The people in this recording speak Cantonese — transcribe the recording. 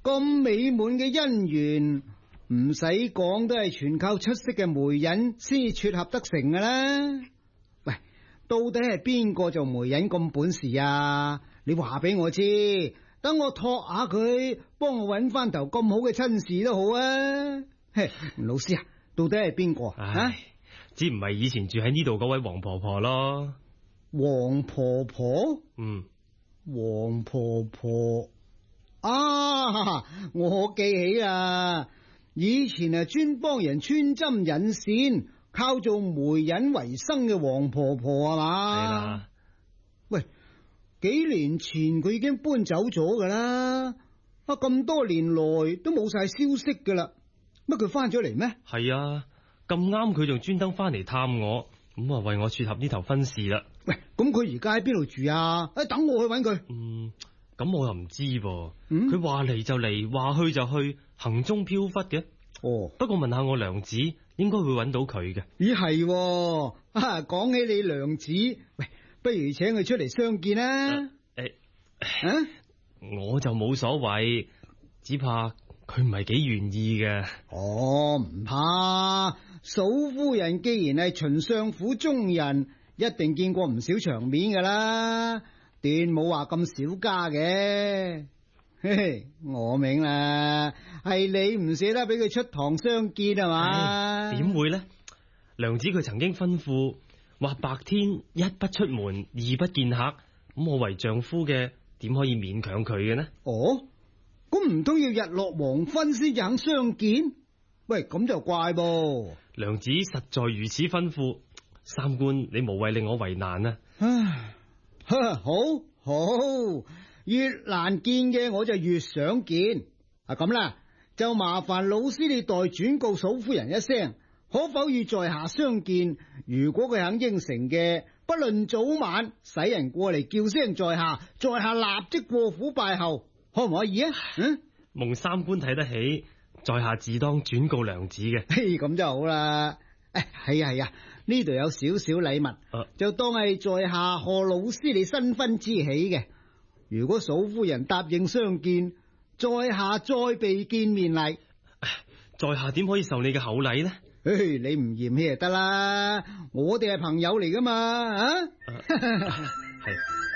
咁美滿嘅姻緣，唔使講都係全靠出色嘅媒人先撮合得成噶啦。喂，到底係邊個做媒人咁本事啊？你話俾我知，等我托下佢，幫我搵翻頭咁好嘅親事都好啊。嘿，老師啊，到底係邊個啊？ 只唔係以前住喺呢度嗰位黃婆婆咯。 黃婆婆？黃婆婆啊，我記起啦，以前係專幫人穿針引線，靠做媒人為生嘅黃婆婆係嘛？ 係啦。 喂，幾年前佢已經搬走咗噶啦，咁多年來都冇晒消息噶啦，乜佢翻咗嚟咩？ 係啊，咁啱佢仲專登翻嚟探我，咁啊為我撮合呢頭婚事啦。 喂，咁佢而家喺邊度住啊？等我去搵佢。 咁我又唔知噃。佢話嚟就嚟，話去就去，行蹤飄忽嘅。不過問下我娘子，應該會搵到佢嘅。 咦係，講起你娘子，喂，不如請佢出嚟相見啦。 我就冇所謂，只怕佢唔係幾願意嘅。 唔怕，嫂夫人既然係秦相府中人，一定見過唔少場面噶啦，斷冇話咁少家嘅。嘿嘿，我明啦，係你唔捨得俾佢出堂相見係嘛？ 點會呢？娘子佢曾經吩咐話白天一不出門，二不見客，咁我為丈夫嘅點可以勉強佢嘅呢？ 咁唔通要日落黃昏先至肯相見？喂，咁就怪噃。 娘子實在如此吩咐，三官你無謂令我為難啊。 好，越難見嘅我就越想見。咁啦，就麻煩老師你代轉告嫂夫人一聲，可否與在下相見？如果佢肯應承嘅，不論早晚，使人過嚟叫聲在下，在下立即過府拜候，可唔可以啊？ 蒙三官睇得起，在下自當轉告娘子嘅。 咁就好啦。係啊，呢度有少少禮物，就當係在下賀老師你新婚之喜嘅。如果嫂夫人答應相見，在下再備見面禮。 在下點可以受你嘅厚禮呢？ 你唔嫌棄就得啦，我哋係朋友嚟噶嘛。係。